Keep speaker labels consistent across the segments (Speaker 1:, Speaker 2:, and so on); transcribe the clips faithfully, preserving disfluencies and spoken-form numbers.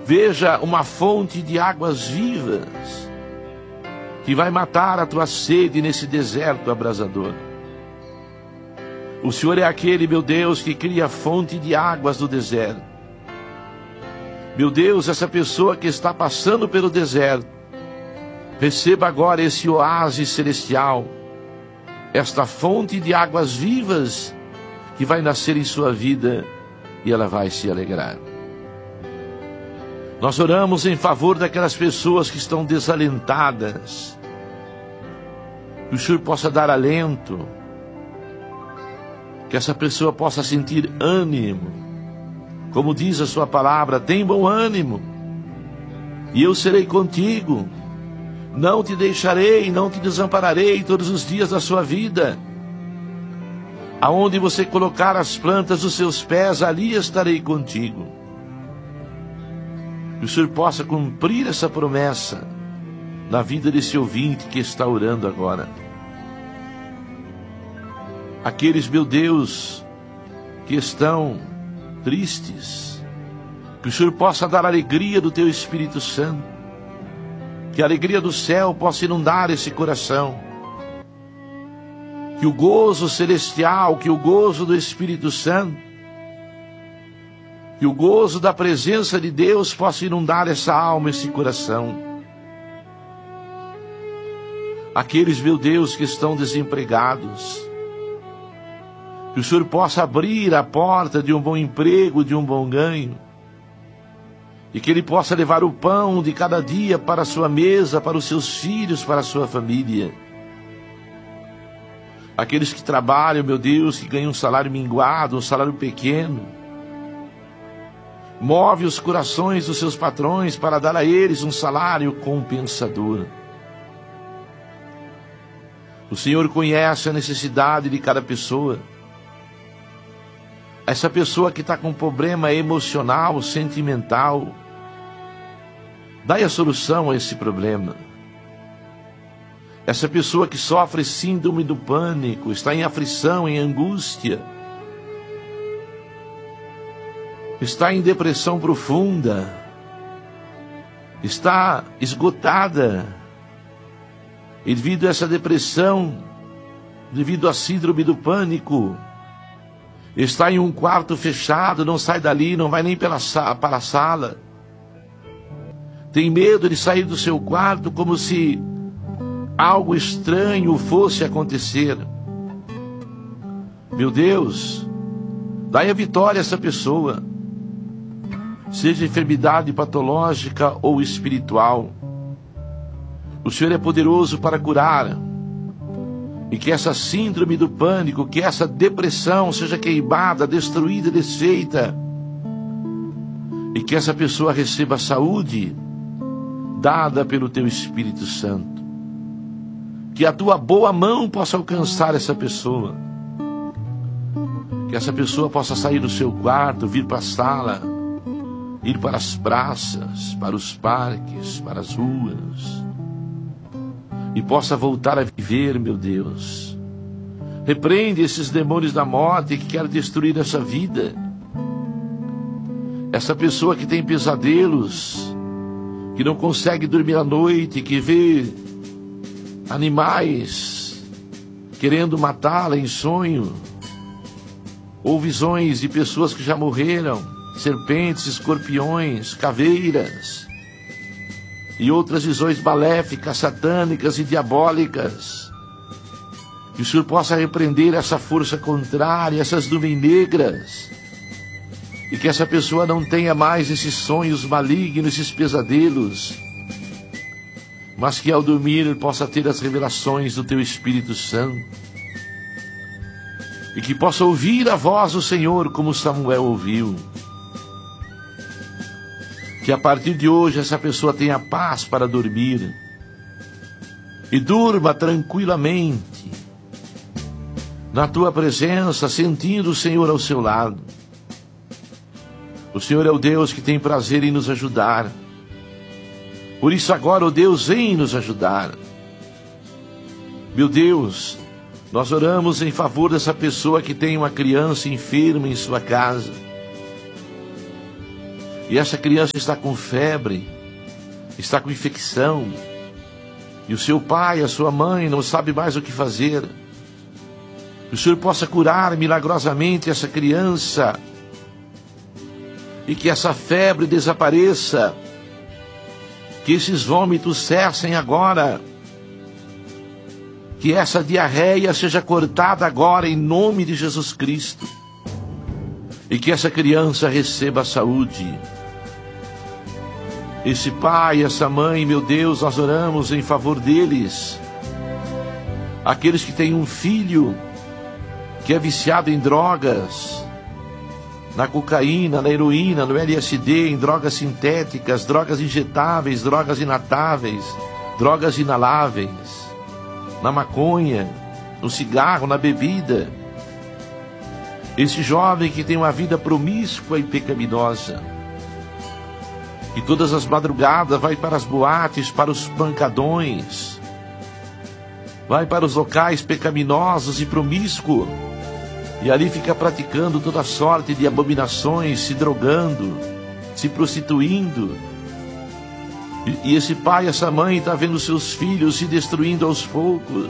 Speaker 1: Veja uma fonte de águas vivas que vai matar a tua sede nesse deserto abrasador. O Senhor é aquele, meu Deus, que cria a fonte de águas do deserto. Meu Deus, essa pessoa que está passando pelo deserto, receba agora esse oásis celestial, esta fonte de águas vivas que vai nascer em sua vida e ela vai se alegrar. Nós oramos em favor daquelas pessoas que estão desalentadas, que o Senhor possa dar alento, que essa pessoa possa sentir ânimo. Como diz a sua palavra, tem bom ânimo, e eu serei contigo, não te deixarei, não te desampararei todos os dias da sua vida. Aonde você colocar as plantas dos seus pés, ali estarei contigo. Que o Senhor possa cumprir essa promessa na vida desse ouvinte que está orando agora. Aqueles, meu Deus, que estão tristes, que o Senhor possa dar a alegria do teu Espírito Santo, que a alegria do céu possa inundar esse coração, que o gozo celestial, que o gozo do Espírito Santo, que o gozo da presença de Deus possa inundar essa alma, esse coração. Aqueles, meu Deus, que estão desempregados, que o Senhor possa abrir a porta de um bom emprego, de um bom ganho, e que Ele possa levar o pão de cada dia para a sua mesa, para os seus filhos, para a sua família. Aqueles que trabalham, meu Deus, que ganham um salário minguado, um salário pequeno, move os corações dos seus patrões para dar a eles um salário compensador. O Senhor conhece a necessidade de cada pessoa. Essa pessoa que está com problema emocional, sentimental, dai a solução a esse problema. Essa pessoa que sofre síndrome do pânico, está em aflição, em angústia, está em depressão profunda, está esgotada, e devido a essa depressão, devido à síndrome do pânico, está em um quarto fechado, não sai dali, não vai nem pela para a sala. Tem medo de sair do seu quarto como se algo estranho fosse acontecer. Meu Deus, dai a vitória a essa pessoa, seja enfermidade patológica ou espiritual. O Senhor é poderoso para curar. E que essa síndrome do pânico, que essa depressão seja queimada, destruída, desfeita. E que essa pessoa receba saúde dada pelo teu Espírito Santo. Que a tua boa mão possa alcançar essa pessoa. Que essa pessoa possa sair do seu quarto, vir para a sala, ir para as praças, para os parques, para as ruas, e possa voltar a viver, meu Deus. Repreende esses demônios da morte que querem destruir essa vida. Essa pessoa que tem pesadelos, que não consegue dormir à noite, que vê animais querendo matá-la em sonho, ou visões de pessoas que já morreram, serpentes, escorpiões, caveiras, e outras visões maléficas, satânicas e diabólicas. Que o Senhor possa repreender essa força contrária, essas nuvens negras, e que essa pessoa não tenha mais esses sonhos malignos, esses pesadelos, mas que ao dormir ele possa ter as revelações do teu Espírito Santo, e que possa ouvir a voz do Senhor como Samuel ouviu. Que a partir de hoje essa pessoa tenha paz para dormir e durma tranquilamente na tua presença, sentindo o Senhor ao seu lado. O Senhor é o Deus que tem prazer em nos ajudar. Por isso agora, ó Deus, vem nos ajudar. Meu Deus, nós oramos em favor dessa pessoa que tem uma criança enferma em sua casa. e essa criança está com febre, está com infecção, e o seu pai, a sua mãe não sabe mais o que fazer, que o Senhor possa curar milagrosamente essa criança, e que essa febre desapareça, que esses vômitos cessem agora, que essa diarreia seja cortada agora em nome de Jesus Cristo, e que essa criança receba a saúde. Esse pai, essa mãe, meu Deus, nós oramos em favor deles, aqueles que têm um filho que é viciado em drogas, na cocaína, na heroína, no L S D, em drogas sintéticas, drogas injetáveis, drogas inatáveis, drogas inaláveis, na maconha, no cigarro, na bebida. Esse jovem que tem uma vida promíscua e pecaminosa, que todas as madrugadas vai para as boates, para os pancadões, vai para os locais pecaminosos e promíscuos, e ali fica praticando toda sorte de abominações, se drogando, se prostituindo. E, e esse pai, essa mãe está vendo seus filhos se destruindo aos poucos.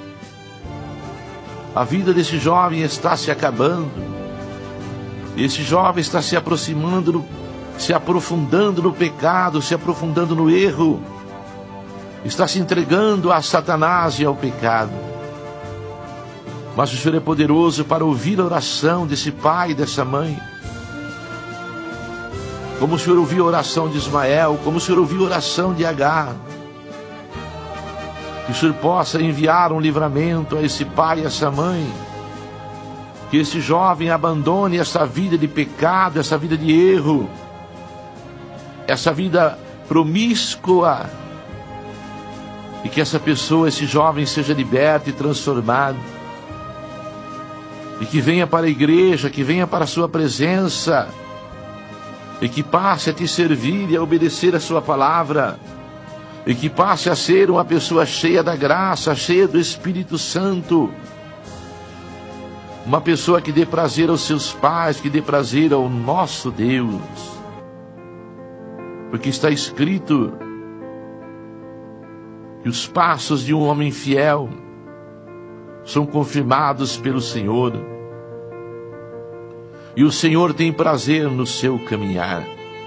Speaker 1: A vida desse jovem está se acabando. Esse jovem está se aproximando, no, se aprofundando no pecado, se aprofundando no erro. Está se entregando a Satanás e ao pecado. Mas o Senhor é poderoso para ouvir a oração desse pai e dessa mãe. Como o Senhor ouviu a oração de Ismael, como o Senhor ouviu a oração de Agar. Que o Senhor possa enviar um livramento a esse pai e a essa mãe. Que esse jovem abandone essa vida de pecado, essa vida de erro, essa vida promíscua. E que essa pessoa, esse jovem, seja liberto e transformado. E que venha para a igreja, que venha para a sua presença, e que passe a te servir e a obedecer a sua palavra, e que passe a ser uma pessoa cheia da graça, cheia do Espírito Santo, uma pessoa que dê prazer aos seus pais, que dê prazer ao nosso Deus, porque está escrito que os passos de um homem fiel são confirmados pelo Senhor, e o Senhor tem prazer no seu caminhar.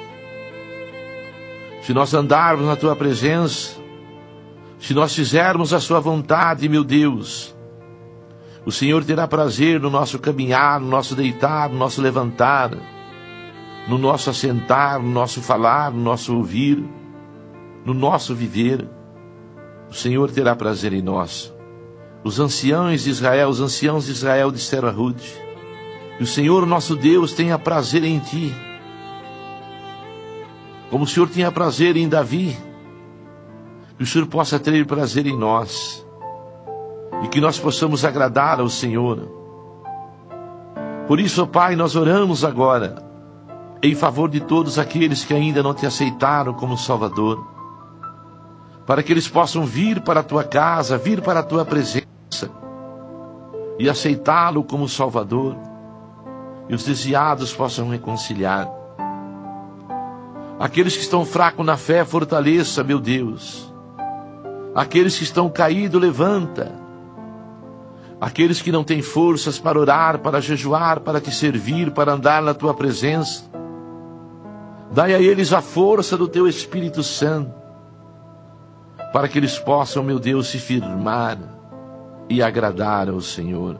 Speaker 1: Se nós andarmos na tua presença, se nós fizermos a sua vontade, meu Deus, o Senhor terá prazer no nosso caminhar, no nosso deitar, no nosso levantar, no nosso assentar, no nosso falar, no nosso ouvir, no nosso viver. O Senhor terá prazer em nós. Os anciãos de Israel, os anciãos de Israel disseram a Ruth, que o Senhor nosso Deus tenha prazer em ti, como o Senhor tinha prazer em Davi, que o Senhor possa ter prazer em nós, e que nós possamos agradar ao Senhor. Por isso, ó Pai, nós oramos agora, em favor de todos aqueles que ainda não te aceitaram como Salvador, para que eles possam vir para a tua casa, vir para a tua presença, e aceitá-lo como Salvador, e os desviados possam reconciliar. Aqueles que estão fracos na fé, fortaleça, meu Deus. Aqueles que estão caídos, levanta. Aqueles que não têm forças para orar, para jejuar, para te servir, para andar na tua presença, dai a eles a força do teu Espírito Santo, para que eles possam, meu Deus, se firmar e agradar ao Senhor.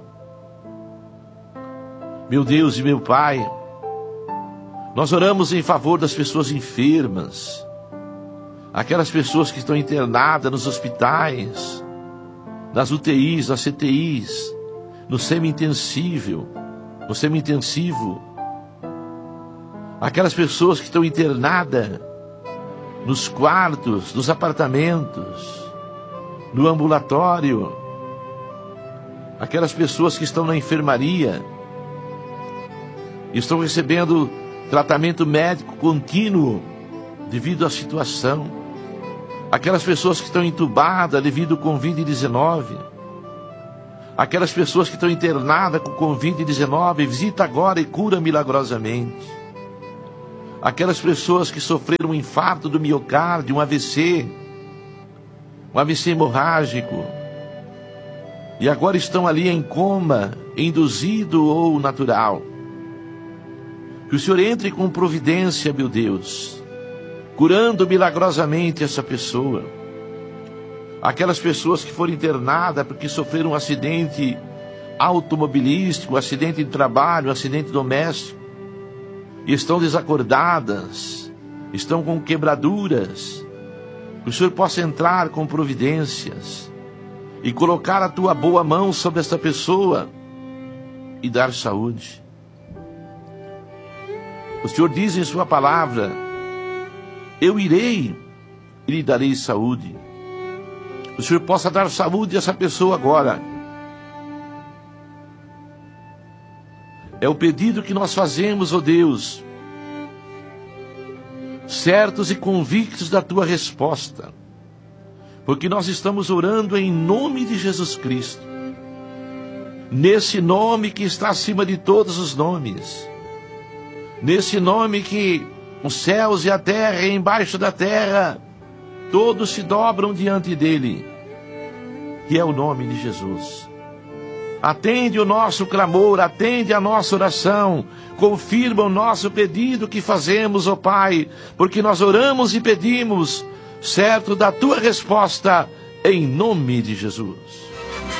Speaker 1: Meu Deus e meu Pai, nós oramos em favor das pessoas enfermas, aquelas pessoas que estão internadas nos hospitais, nas U T Is, nas C T Is, no semi-intensivo, no semi-intensivo, aquelas pessoas que estão internadas nos quartos, nos apartamentos, no ambulatório, aquelas pessoas que estão na enfermaria, estão recebendo tratamento médico contínuo devido à situação, aquelas pessoas que estão entubadas devido ao covid dezenove, aquelas pessoas que estão internadas com covid dezenove, visita agora e cura milagrosamente. aquelas pessoas que sofreram um infarto do miocárdio, um A V C, um A V C hemorrágico, e agora estão ali em coma, induzido ou natural. Que o Senhor entre com providência, meu Deus, curando milagrosamente essa pessoa. Aquelas pessoas que foram internadas porque sofreram um acidente automobilístico, um acidente de trabalho, um acidente doméstico, e estão desacordadas, estão com quebraduras. Que o Senhor possa entrar com providências e colocar a tua boa mão sobre esta pessoa e dar saúde. O Senhor diz em sua palavra: eu irei e lhe darei saúde. O Senhor possa dar saúde a essa pessoa agora. É o pedido que nós fazemos, ó Deus, certos e convictos da tua resposta, porque nós estamos orando em nome de Jesus Cristo, nesse nome que está acima de todos os nomes, nesse nome que os céus e a terra e embaixo da terra todos se dobram diante dele, que é o nome de Jesus. Atende o nosso clamor, atende a nossa oração, confirma o nosso pedido que fazemos, ó Pai, porque nós oramos e pedimos, certo da tua resposta, em nome de Jesus.